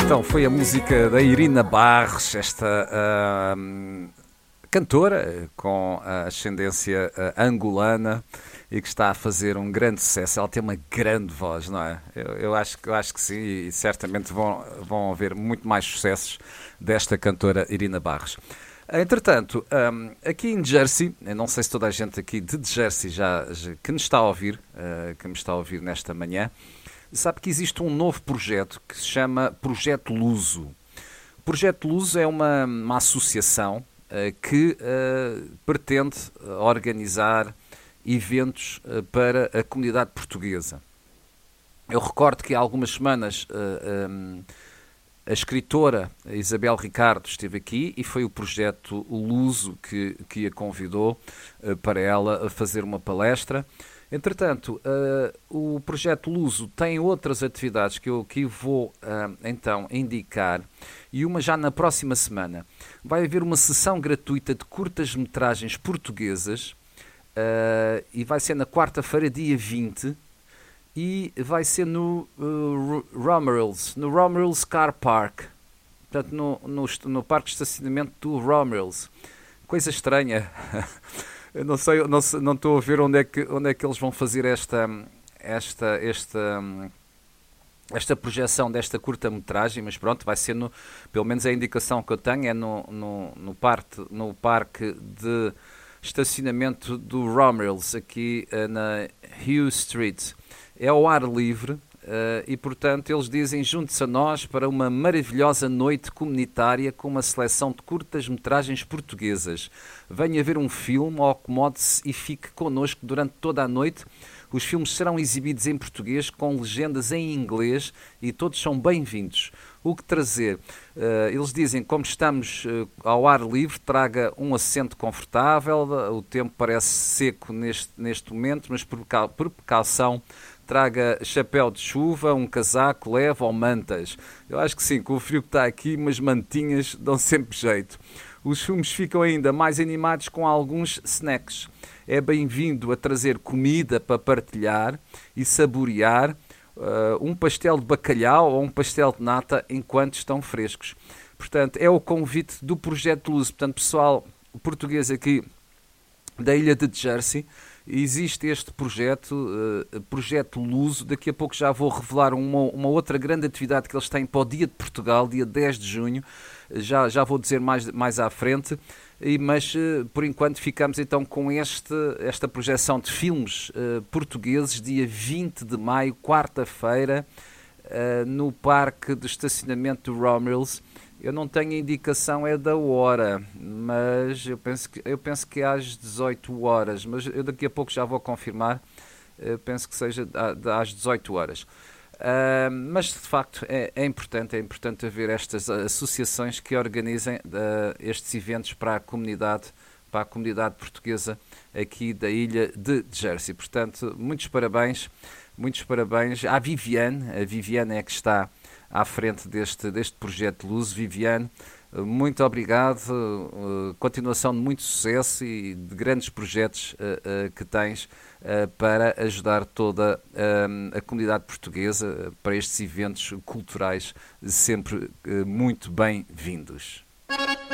Então, foi a música da Irina Barros, esta cantora com ascendência angolana e que está a fazer um grande sucesso. Ela tem uma grande voz, não é? Eu acho que sim, e certamente vão haver muito mais sucessos desta cantora Irina Barros. Entretanto, aqui em Jersey, eu não sei se toda a gente aqui de Jersey que me está a ouvir nesta manhã, sabe que existe um novo projeto que se chama Projeto Luso. O Projeto Luso é uma associação que pretende organizar eventos para a comunidade portuguesa. Eu recordo que há algumas semanas a escritora Isabel Ricardo esteve aqui e foi o Projeto Luso que a convidou para ela fazer uma palestra. Entretanto, o Projeto Luso tem outras atividades que eu aqui vou então indicar, e uma já na próxima semana. Vai haver uma sessão gratuita de curtas-metragens portuguesas e vai ser na quarta-feira, dia 20, e vai ser no Romerils Car Park, portanto no parque de estacionamento do Romerils. Coisa estranha. Eu não estou a ver onde é que eles vão fazer esta projeção desta curta-metragem, mas pronto, vai ser pelo menos a indicação que eu tenho é no parque de estacionamento do Romerils, aqui na Hughes Street. É ao ar livre e, portanto, eles dizem: junte-se a nós para uma maravilhosa noite comunitária com uma seleção de curtas-metragens portuguesas. Venha ver um filme, ou acomode-se e fique connosco durante toda a noite. Os filmes serão exibidos em português com legendas em inglês e todos são bem-vindos. O que trazer? Eles dizem, como estamos ao ar livre, traga um assento confortável. O tempo parece seco neste momento, mas por precaução, traga chapéu de chuva, um casaco leve ou mantas. Eu acho que sim, com o frio que está aqui, umas mantinhas dão sempre jeito. Os filmes ficam ainda mais animados com alguns snacks. É bem-vindo a trazer comida para partilhar e saborear um pastel de bacalhau ou um pastel de nata enquanto estão frescos. Portanto, é o convite do Projeto Luso. Portanto, pessoal português aqui da ilha de Jersey, existe este Projeto Luso. Daqui a pouco já vou revelar uma outra grande atividade que eles têm para o Dia de Portugal, dia 10 de junho. Já vou dizer mais à frente. Mas por enquanto ficamos então com esta projeção de filmes portugueses, dia 20 de maio, quarta-feira, no parque de estacionamento do Romerils. Eu não tenho indicação da hora, mas eu penso que é às 18 horas, mas eu daqui a pouco já vou confirmar. Eu penso que seja às 18 horas. Mas de facto é importante haver estas associações que organizem estes eventos para a comunidade portuguesa aqui da ilha de Jersey. Portanto, muitos parabéns à Viviane. A Viviane é que está à frente deste Projeto Luso. Viviane, muito obrigado, continuação de muito sucesso e de grandes projetos que tens para ajudar toda a comunidade portuguesa para estes eventos culturais sempre muito bem-vindos.